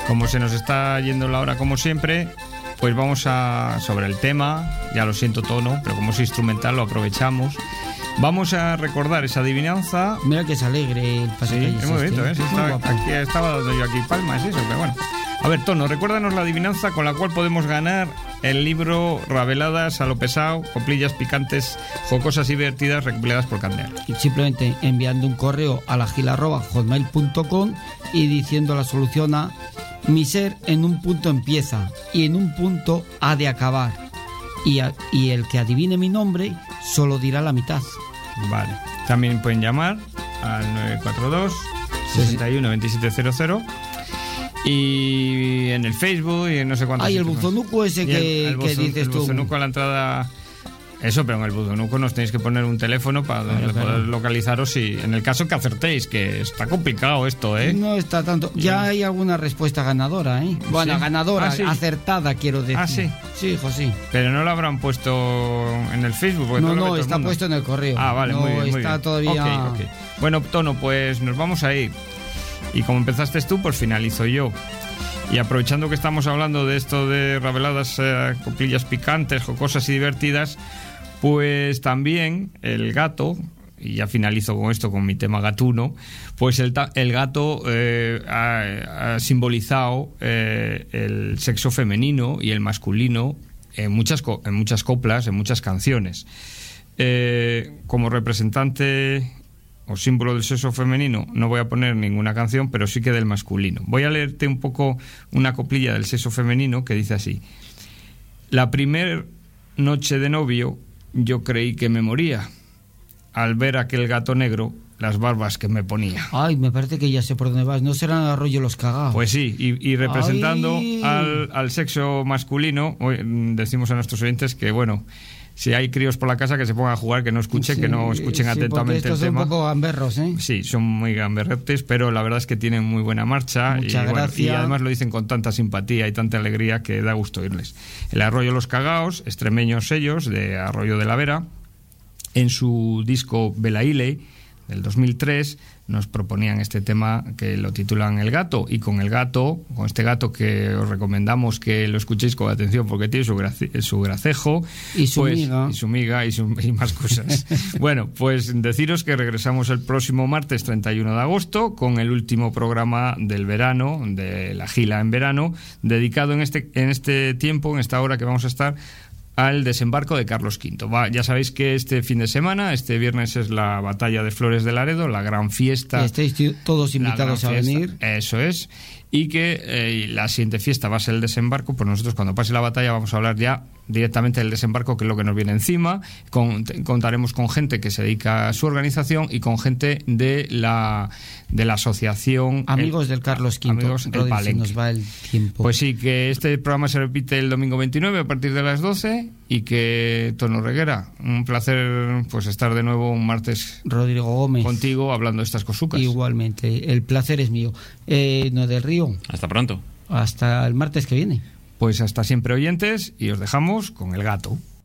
como se nos está yendo la hora como siempre, pues vamos sobre el tema, ya lo siento Tono, pero como es instrumental lo aprovechamos. Vamos a recordar esa adivinanza. Mira que es alegre el pasacalles. Sí, muy bonito, ¿eh? Sí, estaba dando yo aquí palmas, eso, pero bueno. A ver, Tono, recuérdanos la adivinanza con la cual podemos ganar el libro Rabeladas a lo pesado, coplillas picantes, jocosas y divertidas recopiladas por Candel. Simplemente enviando un correo a lagila@hotmail.com y diciendo la solución a: mi ser en un punto empieza y en un punto ha de acabar. Y el que adivine mi nombre solo dirá la mitad. Vale. También pueden llamar al 942 61 2700 y en el Facebook y en no sé cuántos. Ay, el buzonuco ese que dices tú. El buzonuco a la entrada. Eso, pero en el buzonuco nos tenéis que poner un teléfono para poder localizaros y en el caso que acertéis, que está complicado esto, ¿eh? No está tanto. Ya hay alguna respuesta ganadora, ¿eh? Bueno, ¿sí? Ganadora, ¿sí? Acertada, quiero decir. ¿Sí? Sí, hijo, sí. Pero no lo habrán puesto en el Facebook. No, está puesto en el correo. Ah, vale, no, muy bien. Está todavía... Okay. Bueno, Tono, pues nos vamos a ir. Y como empezaste tú, pues finalizo yo. Y aprovechando que estamos hablando de esto de Rabeladas, coplillas picantes, jocosas y divertidas, pues también el gato, y ya finalizo con esto, con mi tema gatuno, pues el gato ha simbolizado el sexo femenino y el masculino en muchas coplas, en muchas canciones. Como representante o símbolo del sexo femenino no voy a poner ninguna canción, pero sí que del masculino. Voy a leerte un poco una coplilla del sexo femenino que dice así: la primer noche de novio yo creí que me moría al ver aquel gato negro, las barbas que me ponía. Ay, me parece que ya sé por dónde vas. ¿No serán Arroyo los Cagaos? Pues sí, y representando al sexo masculino, decimos a nuestros oyentes que, bueno, si hay críos por la casa, que se pongan a jugar, que no escuchen, sí, que no escuchen atentamente el tema. Son un poco gamberros, ¿eh? Sí, son muy gamberretes, pero la verdad es que tienen muy buena marcha. Muchas gracias. Y además lo dicen con tanta simpatía y tanta alegría que da gusto oírles. El Arroyo Los Cagaos, extremeños ellos, de Arroyo de la Vera, en su disco Belaile del 2003, nos proponían este tema que lo titulan El Gato, y con este gato que os recomendamos que lo escuchéis con atención porque tiene su gracejo y su miga y más cosas. Bueno, pues deciros que regresamos el próximo martes 31 de agosto con el último programa del verano, de la Gila en verano, dedicado en este tiempo, en esta hora que vamos a estar, al desembarco de Carlos V. Ya sabéis que este fin de semana, este viernes, es la batalla de Flores de Laredo, la gran fiesta. Estáis todos invitados a venir. Eso es. Y que la siguiente fiesta va a ser el desembarco. Pues nosotros, cuando pase la batalla, vamos a hablar ya directamente del desembarco, que es lo que nos viene encima. Contaremos con gente que se dedica a su organización y con gente de la asociación Amigos del Carlos V. Amigos del Palenque. Nos va el tiempo. Pues sí, que este programa se repite el domingo 29 a partir de las 12 y que, Tono Reguera, un placer pues estar de nuevo un martes, Rodrigo Gómez, contigo hablando de estas cosucas. Igualmente, el placer es mío. No del Río. Hasta pronto. Hasta el martes que viene. Pues hasta siempre, oyentes, y os dejamos con el gato.